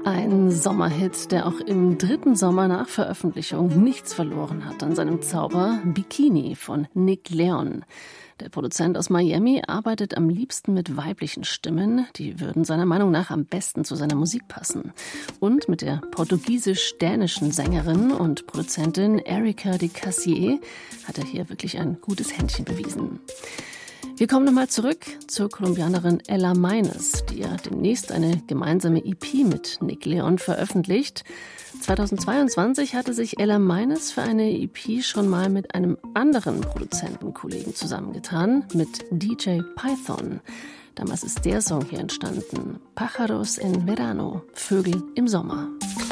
Ein Sommerhit, der auch im dritten Sommer nach Veröffentlichung nichts verloren hat an seinem Zauber. Bikini von Nick Leon. Der Produzent aus Miami arbeitet am liebsten mit weiblichen Stimmen. Die würden seiner Meinung nach am besten zu seiner Musik passen. Und mit der portugiesisch-dänischen Sängerin und Produzentin Erika de Cassier hat er hier wirklich ein gutes Händchen bewiesen. Wir kommen nochmal zurück zur Kolumbianerin Ella Meines, die ja demnächst eine gemeinsame EP mit Nick Leon veröffentlicht. 2022 hatte sich Ella Meines für eine EP schon mal mit einem anderen Produzentenkollegen zusammengetan, mit DJ Python. Damals ist der Song hier entstanden, Pájaros en Verano, Vögel im Sommer.